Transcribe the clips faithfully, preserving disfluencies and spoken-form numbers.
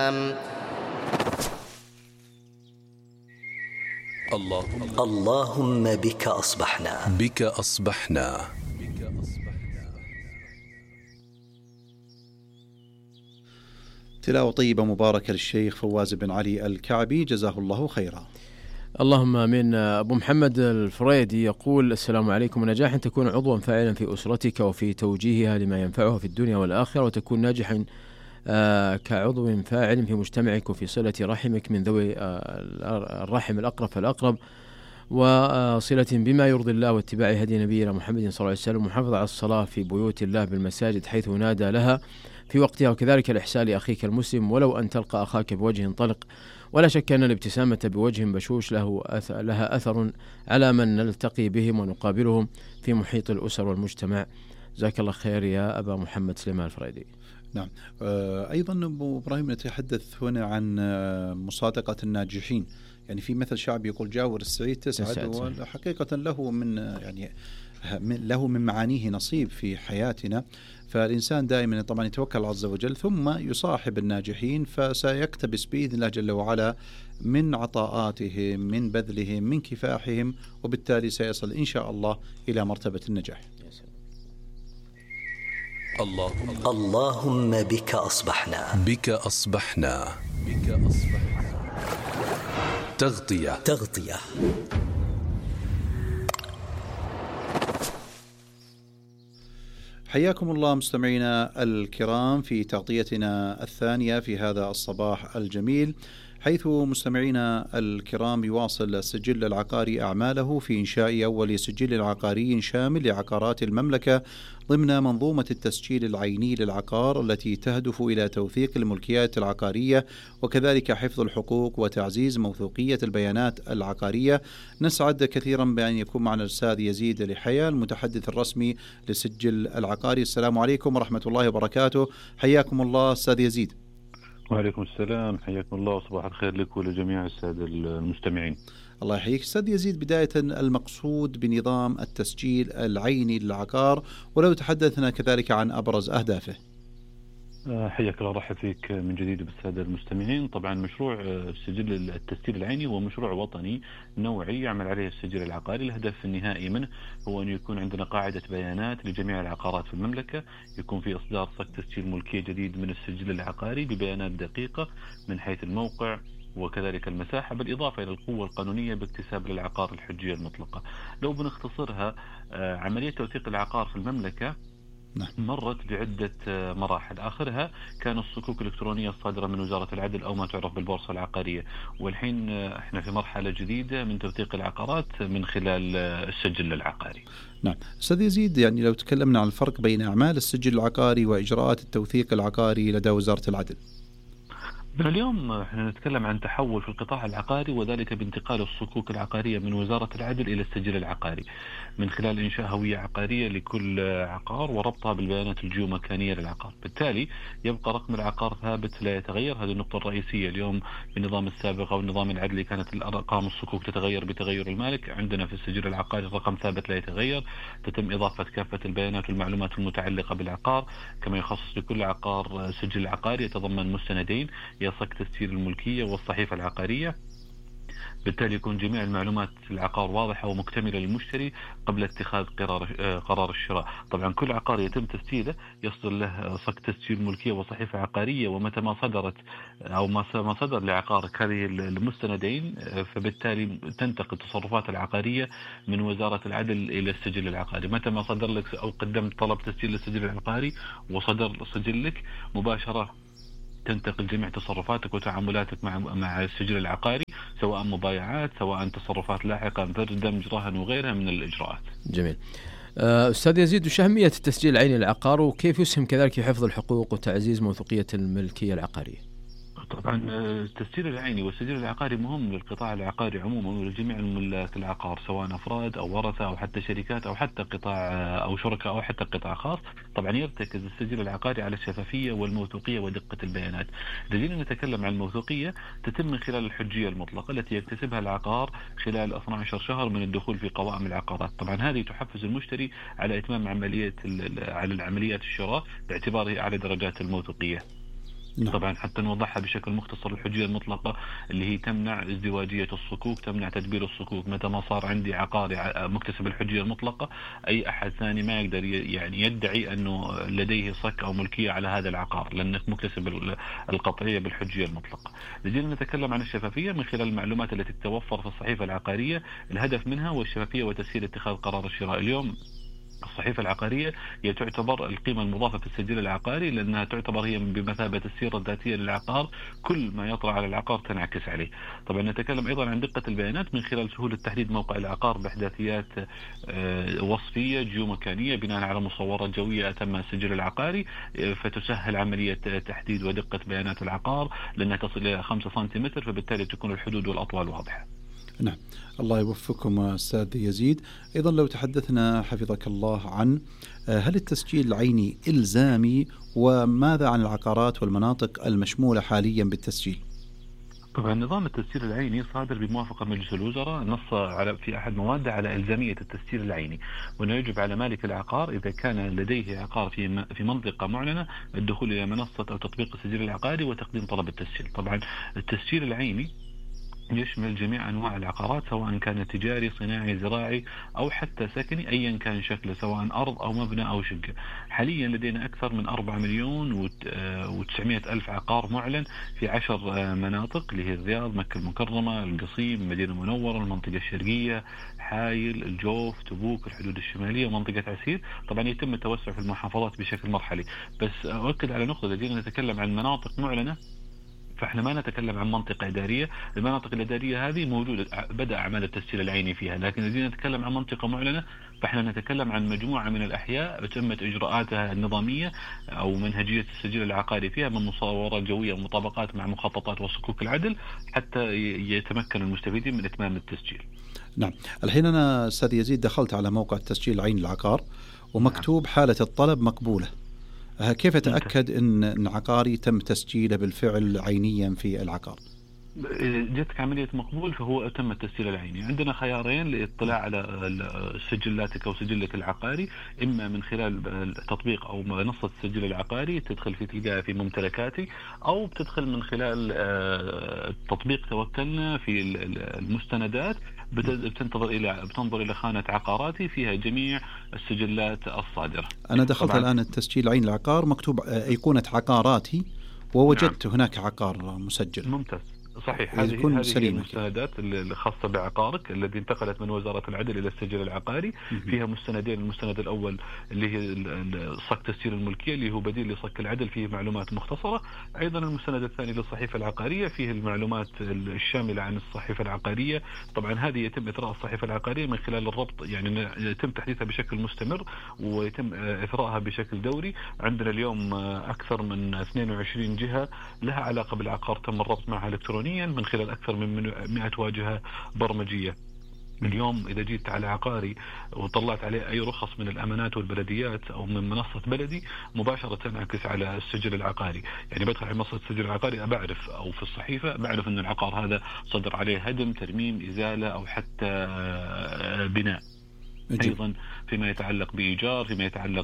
اللهم اللهم بك أصبحنا بك أصبحنا تلاوة طيبة مباركة للشيخ فواز بن علي الكعبي جزاه الله خيرا. اللهم آمين. أبو محمد الفريدي يقول: السلام عليكم. نجاح أن تكون عضوا فاعلا في أسرتك وفي توجيهها لما ينفعها في الدنيا والآخرة، وتكون ناجحا آه كعضو فاعل في مجتمعك وفي صلة رحمك من ذوي آه الرحم الأقرب فالأقرب، وصلة بما يرضي الله، واتباع هدي نبينا محمد صلى الله عليه وسلم، ومحافظة على الصلاة في بيوت الله بالمساجد حيث نادى لها في وقتها، وكذلك الإحسان لأخيك المسلم ولو أن تلقى أخاك بوجه طلق. ولا شك أن الابتسامة بوجه بشوش له أث... لها أثر على من نلتقي بهم ونقابلهم في محيط الأسر والمجتمع. جزاك الله خير يا أبا محمد سليمان الفريدي. نعم. أيضا أبو إبراهيم نتحدث هنا عن مصادقة الناجحين. يعني في مثل شعبي يقول: جاور السعيد تسعد، وحقيقة له من يعني له من معانيه نصيب في حياتنا. فالإنسان دائما طبعا يتوكل على الله عز وجل ثم يصاحب الناجحين، فسيقتبس بإذن الله جل وعلا من عطاءاتهم، من بذلهم، من كفاحهم، وبالتالي سيصل إن شاء الله إلى مرتبة النجاح. اللهم اللهم بك أصبحنا بك أصبحنا بك أصبحنا تغطية تغطية حياكم الله مستمعينا الكرام في تغطيتنا الثانية في هذا الصباح الجميل، حيث مستمعينا الكرام يواصل السجل العقاري أعماله في إنشاء أول سجل عقاري شامل لعقارات المملكة ضمن منظومة التسجيل العيني للعقار التي تهدف إلى توثيق الملكيات العقارية وكذلك حفظ الحقوق وتعزيز موثوقية البيانات العقارية. نسعد كثيرا بأن يكون معنا الأستاذ يزيد لحياة المتحدث الرسمي للسجل العقاري. السلام عليكم ورحمة الله وبركاته. حياكم الله أستاذ يزيد. وعليكم السلام، حياكم الله وصباح الخير لك ولجميع السادة المستمعين. الله يحييك أستاذ يزيد. بداية المقصود بنظام التسجيل العيني للعقار، ولو تحدثنا كذلك عن أبرز أهدافه. حياك الله، رحب فيك من جديد بالسادة المستمعين. طبعا مشروع سجل التسجيل العيني هو مشروع وطني نوعي يعمل عليه السجل العقاري. الهدف النهائي منه هو أن يكون عندنا قاعدة بيانات لجميع العقارات في المملكة، يكون في إصدار صك تسجيل ملكية جديد من السجل العقاري ببيانات دقيقة من حيث الموقع وكذلك المساحة، بالإضافة إلى القوة القانونية باكتساب للعقار الحجية المطلقة. لو بنختصرها، عملية توثيق العقار في المملكة مرت بعدة مراحل، آخرها كان الصكوك الإلكترونية الصادرة من وزارة العدل أو ما تعرف بالبورصة العقارية، والحين احنا في مرحلة جديدة من توثيق العقارات من خلال السجل العقاري. نعم أستاذ يزيد، يعني لو تكلمنا عن الفرق بين أعمال السجل العقاري وإجراءات التوثيق العقاري لدى وزارة العدل. اليوم احنا نتكلم عن تحول في القطاع العقاري، وذلك بانتقال الصكوك العقارية من وزارة العدل إلى السجل العقاري من خلال إنشاء هوية عقارية لكل عقار وربطها بالبيانات الجيومكانية للعقار. بالتالي يبقى رقم العقار ثابت لا يتغير. هذه النقطة الرئيسية. اليوم بالنظام السابق أو النظام العدلي كانت الأرقام الصكوك تتغير بتغير المالك. عندنا في السجل العقاري الرقم ثابت لا يتغير، تتم إضافة كافة البيانات والمعلومات المتعلقة بالعقار، كما يخصص لكل عقار سجل عقاري يتضمن مستندين: صك تسجيل الملكية والصحيفة العقارية. بالتالي يكون جميع المعلومات العقار واضحة ومكتملة للمشتري قبل اتخاذ قرار قرار الشراء. طبعا كل عقار يتم تسجيله يصدر له صك تسجيل ملكية وصحيفة عقارية، ومتى ما صدرت أو ما صدر لعقارك هذه المستندين، فبالتالي تنتقل التصرفات العقارية من وزارة العدل إلى السجل العقاري. متى ما صدر لك أو قدمت طلب تسجيل للسجل العقاري وصدر سجلك، مباشرة تنتقل جميع تصرفاتك وتعاملاتك مع مع السجل العقاري، سواء مبايعات، سواء تصرفات لاحقة مثل دمج رهن وغيرها من الإجراءات. جميل. أستاذ يزيد، وش أهمية التسجيل العيني للعقار، وكيف يسهم كذلك في حفظ الحقوق وتعزيز موثوقية الملكية العقارية؟ طبعا التسجيل العيني والسجل العقاري مهم للقطاع العقاري عموما ولجميع الملاك العقار، سواء أفراد أو ورثة أو حتى شركات أو حتى قطاع أو شركاء أو حتى قطاع خاص. طبعا يرتكز السجل العقاري على الشفافية والموثوقية ودقة البيانات. لدينا نتكلم عن الموثوقية تتم من خلال الحجية المطلقة التي يكتسبها العقار خلال اثني عشر شهر من الدخول في قوائم العقارات. طبعا هذه تحفز المشتري على إتمام عملية على العمليات الشراء باعتباره أعلى درجات الموثوقية. نعم. طبعا حتى نوضحها بشكل مختصر، الحجية المطلقة اللي هي تمنع ازدواجية الصكوك، تمنع تدبير الصكوك. متى ما صار عندي عقاري مكتسب الحجية المطلقة، أي أحد ثاني ما يقدر يعني يدعي أنه لديه صك أو ملكية على هذا العقار، لأنك مكتسب القطعية بالحجية المطلقة. نجينا نتكلم عن الشفافية من خلال المعلومات التي تتوفر في الصحيفة العقارية. الهدف منها هو الشفافية وتسهيل اتخاذ قرار الشراء. اليوم الصحيفة العقارية هي تعتبر القيمة المضافة في السجل العقاري، لأنها تعتبر هي بمثابة السيرة الذاتية للعقار، كل ما يطرأ على العقار تنعكس عليه. طبعا نتكلم أيضا عن دقة البيانات من خلال سهولة تحديد موقع العقار بإحداثيات وصفية جيومكانية بناء على مصورات جوية أتمها السجل العقاري، فتسهل عملية تحديد ودقة بيانات العقار لأنها تصل إلى خمسة سنتيمتر، فبالتالي تكون الحدود والأطوال واضحة. نعم، الله يوفقكم أستاذ يزيد. أيضا لو تحدثنا حفظك الله عن هل التسجيل العيني إلزامي، وماذا عن العقارات والمناطق المشمولة حاليا بالتسجيل؟ طبعا نظام التسجيل العيني صادر بموافقة مجلس الوزراء، نص على في أحد مواده على إلزامية التسجيل العيني، وأنه يجب على مالك العقار إذا كان لديه عقار في في منطقة معلنة الدخول إلى منصة أو تطبيق السجل العقاري وتقديم طلب التسجيل. طبعا التسجيل العيني يشمل جميع أنواع العقارات، سواء كان تجاري صناعي زراعي أو حتى سكني، أيا كان شكله، سواء أرض أو مبنى أو شقة. حاليا لدينا أكثر من أربعة مليون وتسعمائة ألف عقار معلن في عشر مناطق، اللي هي الرياض، مكة المكرمة، القصيم، المدينة المنورة، المنطقة الشرقية، حايل، الجوف، تبوك، الحدود الشمالية، ومنطقة عسير. طبعا يتم التوسع في المحافظات بشكل مرحلي، بس أؤكد على نقطة، الذين نتكلم عن مناطق معلنة فإحنا ما نتكلم عن منطقة إدارية. المناطق الإدارية هذه موجودة، بدأ أعمال التسجيل العيني فيها، لكن الذين نتكلم عن منطقة معلنة فإحنا نتكلم عن مجموعة من الأحياء تمت إجراءاتها النظامية أو منهجية السجل العقاري فيها من مصورات جوية ومطابقات مع مخططات وصكوك العدل، حتى يتمكن المستفيدين من إتمام التسجيل. نعم، الحين أنا أستاذ يزيد دخلت على موقع التسجيل العيني للعقار ومكتوب حالة الطلب مقبولة، كيف أتأكد أن عقاري تم تسجيله بالفعل عينيا في العقار؟ جتك عملية مقبول فهو تم التسجيل العيني. عندنا خيارين للاطلاع على سجلاتك أو سجلك العقاري، إما من خلال تطبيق أو منصة السجل العقاري تدخل في تلقاها في ممتلكاتي، أو بتدخل من خلال تطبيق توكلنا في المستندات، بتنتظر إلى بتنظر إلى خانة عقاراتي فيها جميع السجلات الصادرة. أنا دخلت الآن التسجيل عين العقار، مكتوب أيقونة عقاراتي ووجدت نعم. هناك عقار مسجل. ممتاز، صحيح. هذه هذه المستندات الخاصة بعقارك الذي انتقلت من وزارة العدل إلى السجل العقاري. فيها مستندين، المستند الأول اللي هي صك تسجيل الملكية اللي هو بديل لصك العدل، فيه معلومات مختصرة. أيضا المستند الثاني للصحيفة العقارية فيه المعلومات الشاملة عن الصحيفة العقارية. طبعا هذه يتم إثراء الصحيفة العقارية من خلال الربط، يعني يتم تحديثها بشكل مستمر ويتم إثراءها بشكل دوري. عندنا اليوم أكثر من اثنين وعشرين جهة لها علاقة بالعقار تم الربط معها إلكترونيا من خلال أكثر من مئة واجهة برمجية. اليوم إذا جيت على عقاري وطلعت عليه أي رخص من الأمانات والبلديات أو من منصة بلدي، مباشرة تنعكس على السجل العقاري. يعني بدخل على منصة السجل العقاري أبعرف، أو في الصحيفة بعرف أن العقار هذا صدر عليه هدم، ترميم، إزالة أو حتى بناء. أيضا فيما يتعلق بإيجار، فيما يتعلق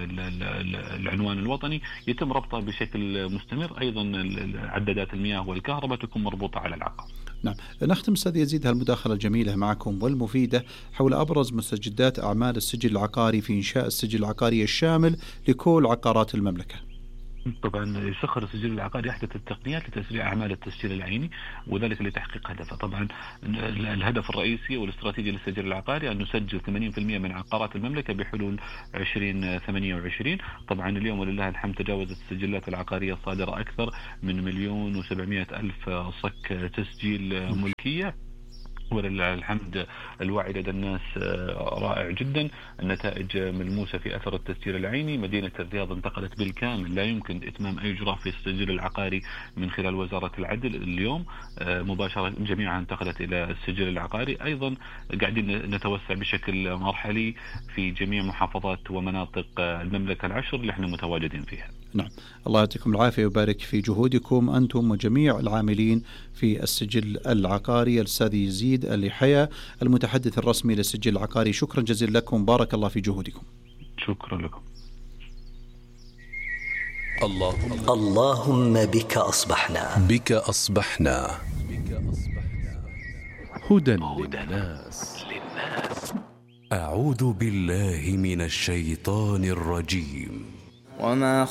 بالعنوان الوطني يتم ربطه بشكل مستمر. أيضا عدادات المياه والكهرباء تكون مربوطة على العقار. نعم، نختم أستاذ يزيد هالمداخلة الجميلة معكم والمفيدة حول أبرز مستجدات أعمال السجل العقاري في إنشاء السجل العقاري الشامل لكل عقارات المملكة. طبعا يسخر السجل العقاري أحدث التقنيات لتسريع أعمال التسجيل العيني، وذلك لتحقيق هدفه. طبعا الهدف الرئيسي والاستراتيجي للسجل العقاري أن نسجل ثمانين بالمئة من عقارات المملكة بحلول عشرين ثمانية وعشرين. طبعا اليوم ولله الحمد تجاوزت السجلات العقارية الصادرة أكثر من مليون وسبعمائة ألف صك تسجيل ملكية، ولله الحمد الوعي لدى الناس رائع جدا. النتائج ملموسة في أثر التسجيل العيني. مدينة الرياض انتقلت بالكامل، لا يمكن إتمام أي إجراء في السجل العقاري من خلال وزارة العدل اليوم، مباشرة جميعها انتقلت إلى السجل العقاري. أيضا قاعدين نتوسع بشكل مرحلي في جميع محافظات ومناطق المملكة العشر اللي احنا متواجدين فيها. نعم، الله يعطيكم العافية ويبارك في جهودكم أنتم وجميع العاملين في السجل العقاري. الأستاذ يزيد اللحية المتحدث الرسمي للسجل العقاري، شكرا جزيلا لكم، بارك الله في جهودكم. شكرا لكم. اللهم اللهم بك أصبحنا. بك أصبحنا. هدى للناس. أعوذ بالله من الشيطان الرجيم. وما